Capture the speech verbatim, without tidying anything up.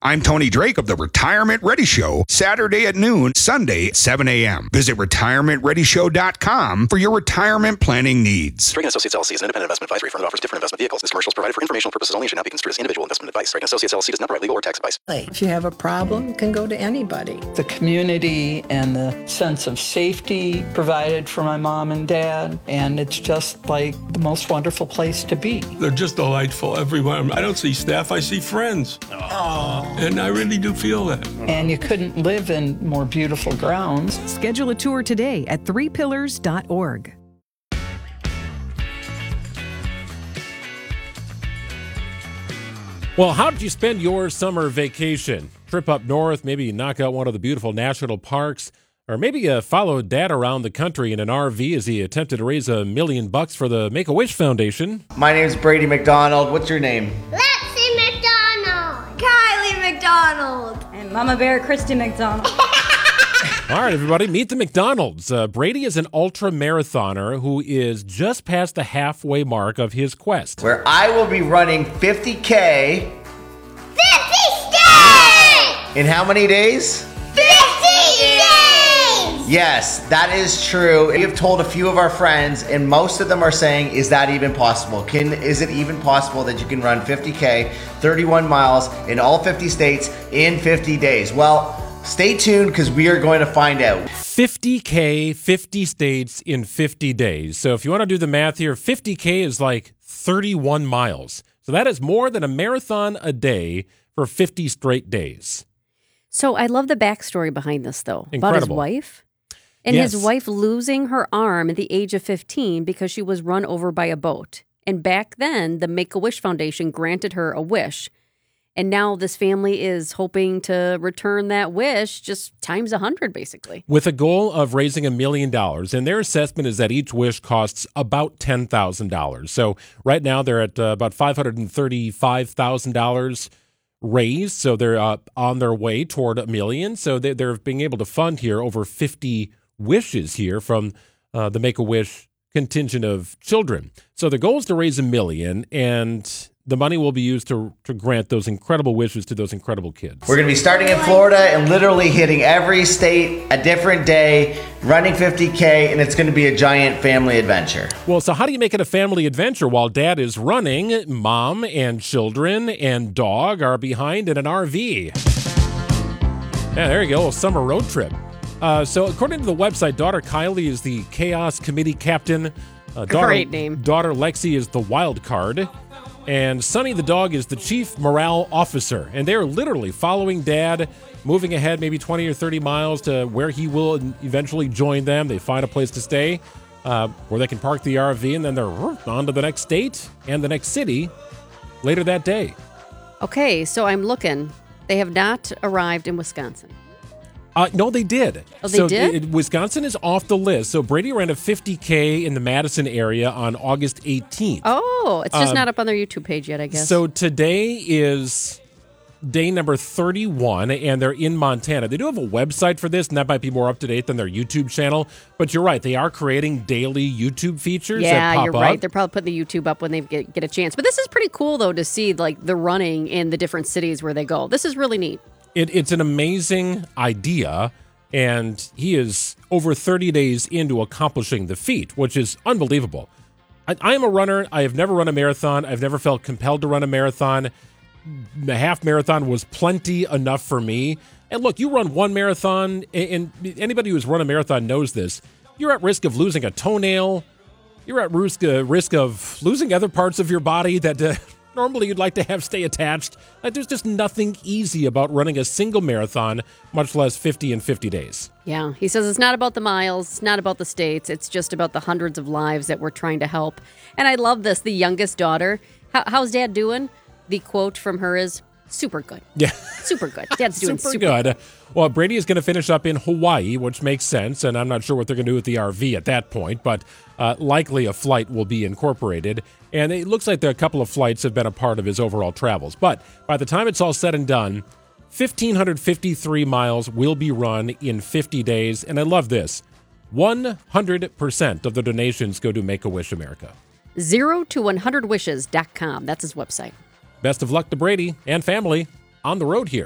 I'm Tony Drake of the Retirement Ready Show, Saturday at noon, Sunday at seven a.m. Visit retirement ready show dot com for your retirement planning needs. Drake and Associates L L C is an independent investment advisory firm that offers different investment vehicles. This commercial is provided for informational purposes only and should not be construed as individual investment advice. Drake and Associates L L C does not provide legal or tax advice. If you have a problem, you can go to anybody. The community and the sense of safety provided for my mom and dad, and it's just like the most wonderful place to be. They're just delightful, everyone. I don't see staff, I see friends. Aww. And I really do feel that. And you couldn't live in more beautiful grounds. Schedule a tour today at three pillars dot org. Well, how did you spend your summer vacation? Trip up north, maybe knock out one of the beautiful national parks, or maybe uh, follow Dad around the country in an R V as he attempted to raise a million bucks for the Make-A-Wish Foundation. My name's Brady McDonald. What's your name? Lexi McDonald. Kylie McDonald. And Mama Bear Christy McDonald. All right, everybody, meet the McDonalds. Uh, Brady is an ultra-marathoner who is just past the halfway mark of his quest. Where I will be running fifty K. fifty states! In how many days? fifty days! Yes, that is true. We have told a few of our friends, and most of them are saying, is that even possible? Can Is it even possible that you can run fifty K, thirty-one miles in all fifty states in fifty days? Well, stay tuned because we are going to find out. fifty K, fifty states in fifty days. So if you want to do the math here, fifty K is like thirty-one miles. So that is more than a marathon a day for fifty straight days. So I love the backstory behind this, though. Incredible. About his wife. And Yes. his wife losing her arm at the age of fifteen because she was run over by a boat. And back then, the Make-A-Wish Foundation granted her a wish. And now this family is hoping to return that wish just times a hundred, basically. With a goal of raising a million dollars. And their assessment is that each wish costs about ten thousand dollars. So right now they're at uh, about five hundred thirty-five thousand dollars raised. So they're uh, on their way toward a million. So they, they're being able to fund here over fifty wishes here from uh, the Make-A-Wish contingent of children. So the goal is to raise a million, and the money will be used to to grant those incredible wishes to those incredible kids. We're going to be starting in Florida and literally hitting every state a different day, running fifty K, and it's going to be a giant family adventure. Well, so how do you make it a family adventure while Dad is running? Mom and children and dog are behind in an R V. Yeah, there you go, a summer road trip. Uh, so according to the website, daughter Kylie is the Chaos Committee captain. Uh, daughter, Great name. Daughter Lexi is the wild card. And Sonny the dog is the chief morale officer. And they're literally following Dad, moving ahead maybe twenty or thirty miles to where he will eventually join them. They find a place to stay uh, where they can park the R V, and then they're on to the next state and the next city later that day. Okay, so I'm looking. They have not arrived in Wisconsin. Uh, no, they did. Oh, they so did? It, Wisconsin is off the list. So Brady ran a fifty K in the Madison area on August eighteenth. Oh, it's just Um, not up on their YouTube page yet, I guess. So today is day number thirty-one, and they're in Montana. They do have a website for this, and that might be more up-to-date than their YouTube channel. But you're right. They are creating daily YouTube features that Yeah, pop you're up. right. They're probably putting the YouTube up when they get, get a chance. But this is pretty cool, though, to see like the running in the different cities where they go. This is really neat. It, it's an amazing idea, and he is over thirty days into accomplishing the feat, which is unbelievable. I, I am a runner. I have never run a marathon. I've never felt compelled to run a marathon. The half marathon was plenty enough for me. And look, you run one marathon, and, and anybody who's run a marathon knows this. You're at risk of losing a toenail. You're at risk, uh, risk of losing other parts of your body that uh, normally you'd like to have stay attached. Like, there's just nothing easy about running a single marathon, much less fifty in fifty days. Yeah, he says it's not about the miles, it's not about the states, it's just about the hundreds of lives that we're trying to help. And I love this, the youngest daughter. How, how's Dad doing? The quote from her is, super good. Yeah. Super good. Dad's doing super, super, good. good. Well, Brady is going to finish up in Hawaii, which makes sense, and I'm not sure what they're going to do with the R V at that point, but uh, likely a flight will be incorporated. And it looks like there, a couple of flights have been a part of his overall travels. But by the time it's all said and done, one thousand five hundred fifty-three miles will be run in fifty days. And I love this. one hundred percent of the donations go to Make-A-Wish America. Zero to one hundred wishes dot com. That's his website. Best of luck to Brady and family on the road here.